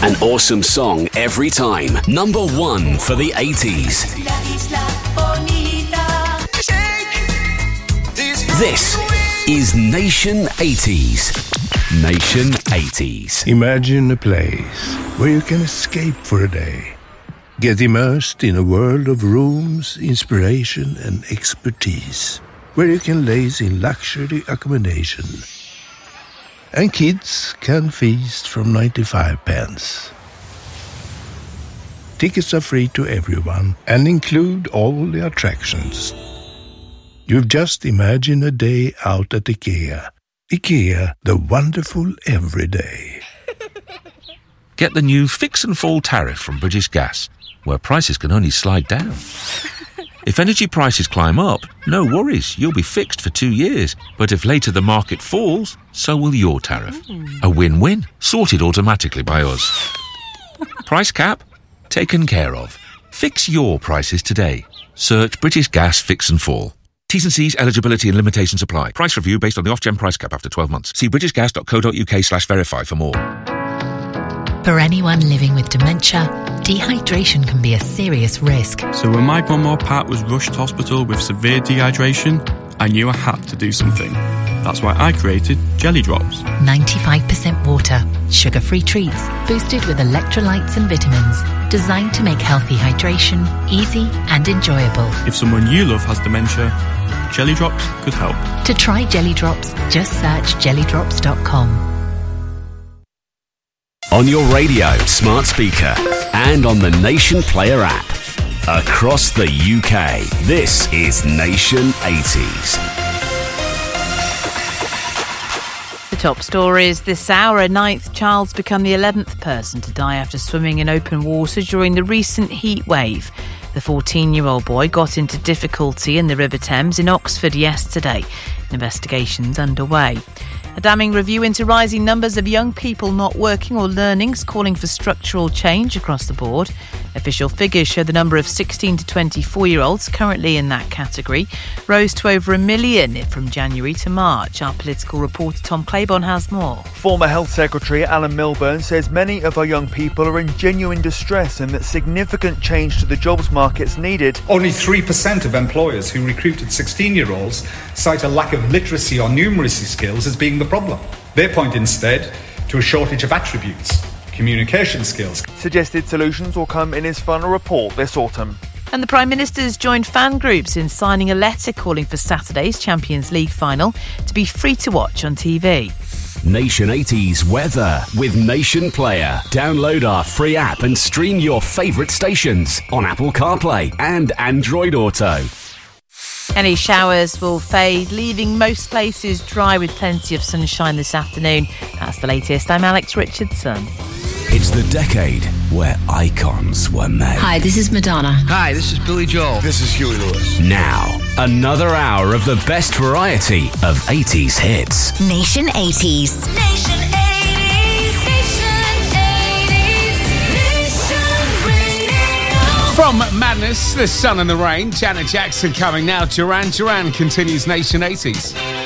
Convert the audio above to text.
An awesome song every time. Number 1 for the 80s. This is Nation 80s. Nation 80s. Imagine a place where you can escape for a day. Get immersed in a world of rooms, inspiration and expertise. Where you can laze in luxury accommodation. And kids can feast from 95 pence. Tickets are free to everyone and include all the attractions. You've just imagined a day out at IKEA. IKEA, the wonderful everyday. Get the new Fix and Fall tariff from British Gas, where prices can only slide down. If energy prices climb up, no worries, you'll be fixed for 2 years. But if later the market falls, so will your tariff. A win-win, sorted automatically by us. Price cap? Taken care of. Fix your prices today. Search British Gas Fix and Fall. T's and C's, eligibility and limitations apply. Price review based on the Ofgem price cap after 12 months. See britishgas.co.uk/verify for more. For anyone living with dementia, dehydration can be a serious risk. So when my grandma Pat was rushed to hospital with severe dehydration, I knew I had to do something. That's why I created Jelly Drops. 95% water, sugar-free treats, boosted with electrolytes and vitamins, designed to make healthy hydration easy and enjoyable. If someone you love has dementia, Jelly Drops could help. To try Jelly Drops, just search jellydrops.com. On your radio, smart speaker, and on the Nation Player app. Across the UK, this is Nation 80s. The top stories this hour. A 9th child's become the 11th person to die after swimming in open water during the recent heat wave. The 14-year-old boy got into difficulty in the River Thames in Oxford yesterday. Investigations underway. A damning review into rising numbers of young people not working or learning is calling for structural change across the board. Official figures show the number of 16 to 24-year-olds currently in that category rose to over 1 million from January to March. Our political reporter Tom Claiborne has more. Former Health Secretary Alan Milburn says many of our young people are in genuine distress and that significant change to the jobs market's needed. Only 3% of employers who recruited 16-year-olds cite a lack of literacy or numeracy skills as being the problem. They point instead to a shortage of attributes, communication skills. Suggested solutions will come in his final report this autumn. And the Prime Minister's joined fan groups in signing a letter calling for Saturday's Champions League final to be free to watch on TV. Nation 80s weather with Nation Player. Download our free app and stream your favourite stations on Apple CarPlay and Android Auto. Any showers will fade, leaving most places dry with plenty of sunshine this afternoon. That's the latest. I'm Alex Richardson. It's the decade where icons were made. Hi, this is Madonna. Hi, this is Billy Joel. This is Huey Lewis. Now, another hour of the best variety of 80s hits. Nation 80s. Nation 80s. Nation 80s. Nation Radio. From Madness, The Sun and the Rain, Janet Jackson coming now. Duran Duran continues Nation 80s.